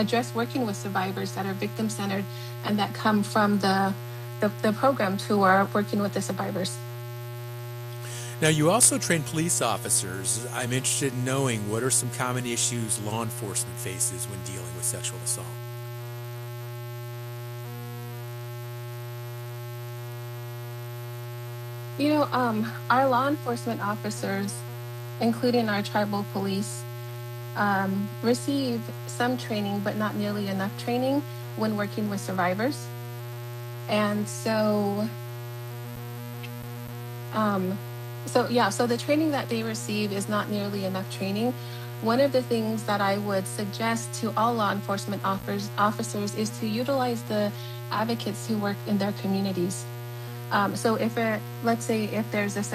address working with survivors that are victim centered and that come from the programs who are working with the survivors. Now, you also train police officers. I'm interested in knowing what are some common issues law enforcement faces when dealing with sexual assault. Our law enforcement officers, including our tribal police, receive some training, but not nearly enough training when working with survivors. And um, so the training that they receive is not nearly enough training. One of the things that I would suggest to all law enforcement officers is to utilize the advocates who work in their communities. So let's say if there's a